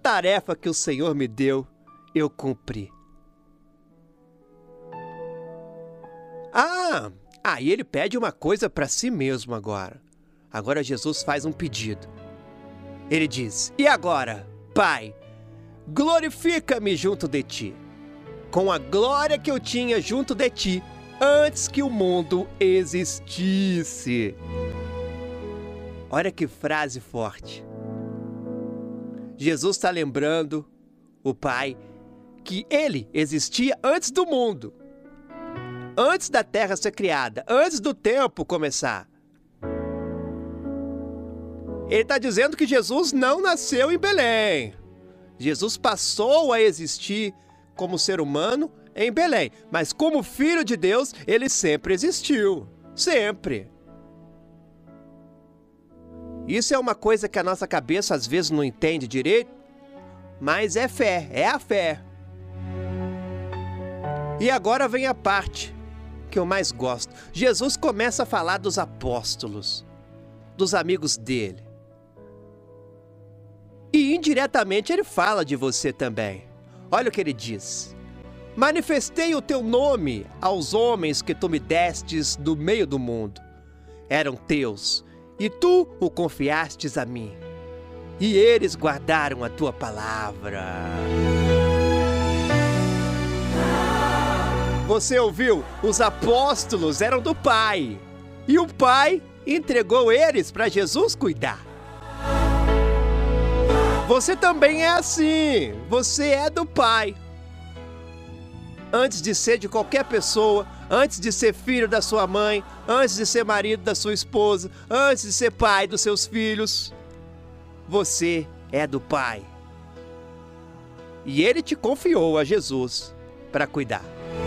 tarefa que o Senhor me deu, eu cumpri. Aí ele pede uma coisa para si mesmo agora. Agora Jesus faz um pedido. Ele diz: e agora, Pai, glorifica-me junto de ti, com a glória que eu tinha junto de ti, antes que o mundo existisse. Olha que frase forte. Jesus está lembrando o Pai que ele existia antes do mundo, antes da terra ser criada, antes do tempo começar. Ele está dizendo que Jesus não nasceu em Belém. Jesus passou a existir como ser humano em Belém, mas como Filho de Deus, ele sempre existiu. Sempre. Isso é uma coisa que a nossa cabeça às vezes não entende direito, mas é fé, é a fé. E agora vem a parte que eu mais gosto. Jesus começa a falar dos apóstolos, dos amigos dele. E indiretamente ele fala de você também. Olha o que ele diz: manifestei o teu nome aos homens que tu me destes do meio do mundo. Eram teus, e tu o confiastes a mim. E eles guardaram a tua palavra. Você ouviu? Os apóstolos eram do Pai. E o Pai entregou eles para Jesus cuidar. Você também é assim. Você é do Pai. Antes de ser de qualquer pessoa, antes de ser filho da sua mãe, antes de ser marido da sua esposa, antes de ser pai dos seus filhos, você é do Pai. E Ele te confiou a Jesus para cuidar.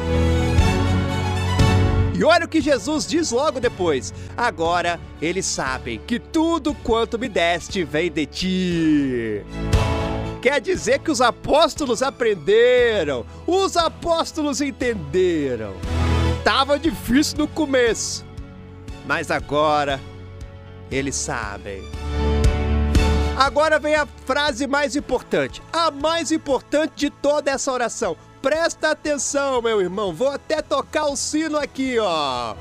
E olha o que Jesus diz logo depois: agora eles sabem que tudo quanto me deste vem de ti. Quer dizer que os apóstolos aprenderam, os apóstolos entenderam. Tava difícil no começo, mas agora eles sabem. Agora vem a frase mais importante, a mais importante de toda essa oração. Presta atenção, meu irmão, vou até tocar o sino aqui, ó.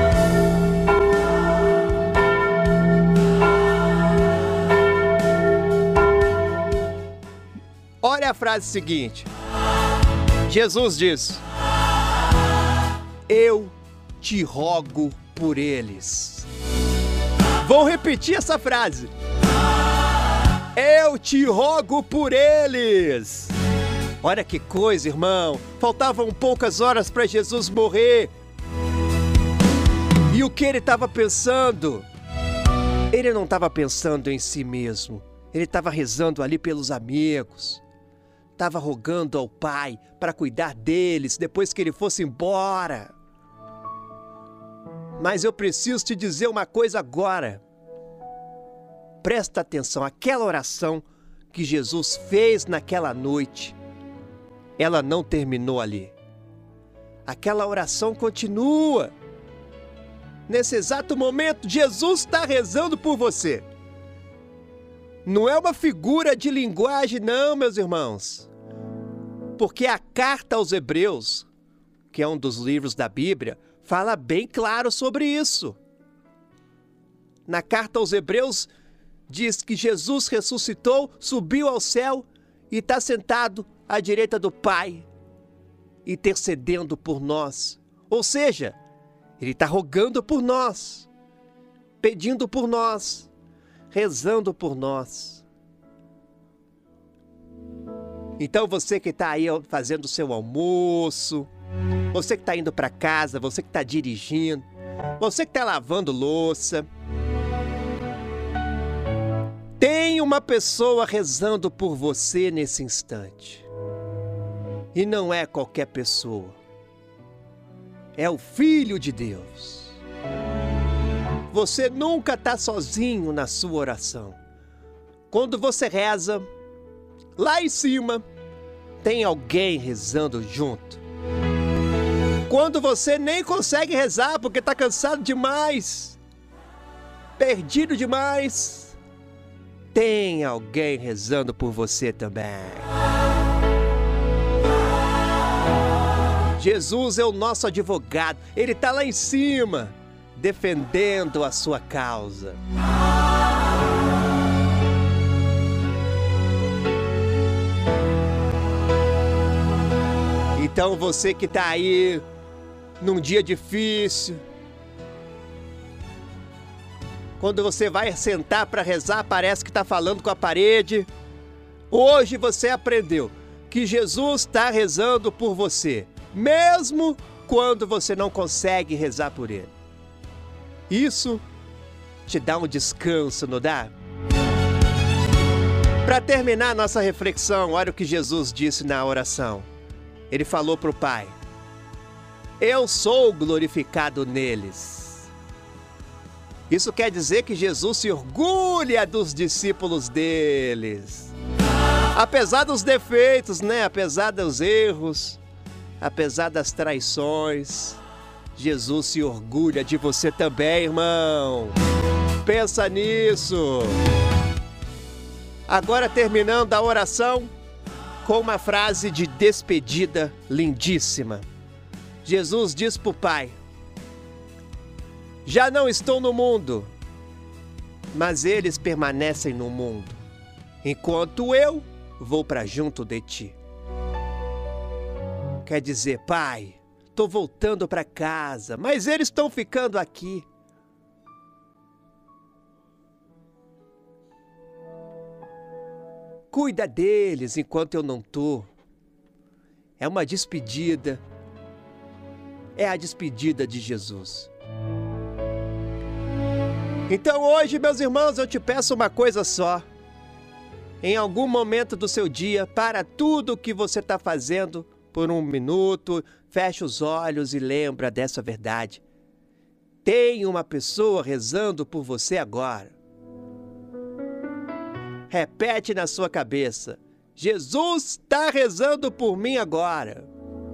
Olha a frase seguinte. Jesus diz: eu te rogo por eles. Vou repetir essa frase. Eu te rogo por eles. Olha que coisa, irmão. Faltavam poucas horas para Jesus morrer. E o que ele estava pensando? Ele não estava pensando em si mesmo. Ele estava rezando ali pelos amigos. Estava rogando ao Pai para cuidar deles depois que ele fosse embora. Mas eu preciso te dizer uma coisa agora. Presta atenção, aquela oração que Jesus fez naquela noite, ela não terminou ali. Aquela oração continua. Nesse exato momento, Jesus está rezando por você. Não é uma figura de linguagem, não, meus irmãos. Porque a carta aos Hebreus, que é um dos livros da Bíblia, fala bem claro sobre isso. Na carta aos Hebreus, diz que Jesus ressuscitou, subiu ao céu e está sentado à direita do Pai, intercedendo por nós. Ou seja, Ele está rogando por nós, pedindo por nós, rezando por nós. Então você que está aí fazendo o seu almoço, você que está indo para casa, você que está dirigindo, você que está lavando louça, tem uma pessoa rezando por você nesse instante. E não é qualquer pessoa. É o Filho de Deus. Você nunca está sozinho na sua oração. Quando você reza, lá em cima, tem alguém rezando junto. Quando você nem consegue rezar porque está cansado demais, perdido demais, tem alguém rezando por você também. Jesus é o nosso advogado. Ele está lá em cima, defendendo a sua causa. Então você que está aí num dia difícil, quando você vai sentar para rezar, parece que está falando com a parede. Hoje você aprendeu que Jesus está rezando por você, mesmo quando você não consegue rezar por Ele. Isso te dá um descanso, não dá? Para terminar nossa reflexão, olha o que Jesus disse na oração. Ele falou para o Pai: eu sou glorificado neles. Isso quer dizer que Jesus se orgulha dos discípulos deles. Apesar dos defeitos, né? Apesar dos erros, apesar das traições, Jesus se orgulha de você também, irmão. Pensa nisso. Agora, terminando a oração com uma frase de despedida lindíssima. Jesus diz para o Pai: já não estou no mundo, mas eles permanecem no mundo, enquanto eu vou para junto de ti. Quer dizer, Pai, estou voltando para casa, mas eles estão ficando aqui. Cuida deles enquanto eu não estou. É uma despedida. É a despedida de Jesus. Então hoje, meus irmãos, eu te peço uma coisa só. Em algum momento do seu dia, para tudo o que você está fazendo por um minuto, fecha os olhos e lembra dessa verdade. Tem uma pessoa rezando por você agora. Repete na sua cabeça: Jesus está rezando por mim agora.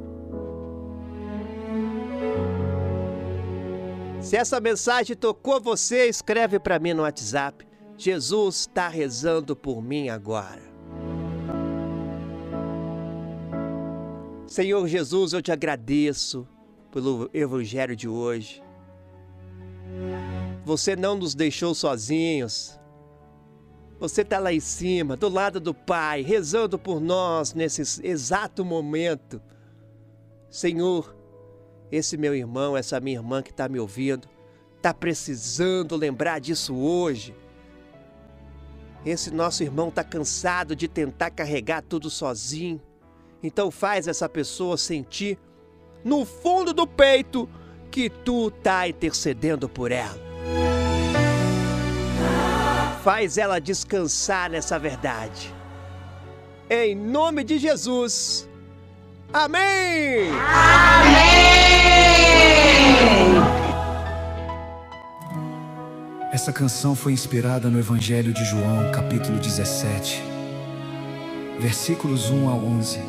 Se essa mensagem tocou você, escreve para mim no WhatsApp: Jesus está rezando por mim agora. Senhor Jesus, eu te agradeço pelo Evangelho de hoje. Você não nos deixou sozinhos. Você está lá em cima, do lado do Pai, rezando por nós nesse exato momento. Senhor, esse meu irmão, essa minha irmã que está me ouvindo, está precisando lembrar disso hoje. Esse nosso irmão está cansado de tentar carregar tudo sozinho. Então faz essa pessoa sentir no fundo do peito que tu está intercedendo por ela. Faz ela descansar nessa verdade. Em nome de Jesus. Amém! Amém! Essa canção foi inspirada no Evangelho de João, capítulo 17, versículos 1 a 11.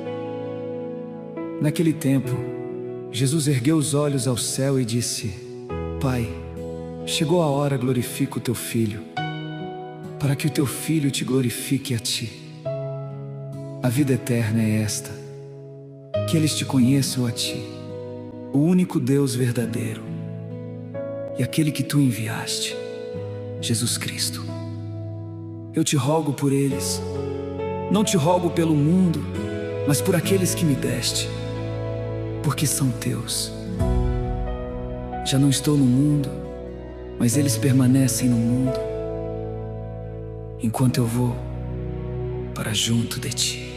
Naquele tempo, Jesus ergueu os olhos ao céu e disse: Pai, chegou a hora, glorifica o teu Filho, para que o teu Filho te glorifique a ti. A vida eterna é esta, que eles te conheçam a ti, o único Deus verdadeiro, e aquele que tu enviaste, Jesus Cristo. Eu te rogo por eles, não te rogo pelo mundo, mas por aqueles que me deste, porque são teus. Já não estou no mundo, mas eles permanecem no mundo, enquanto eu vou para junto de ti.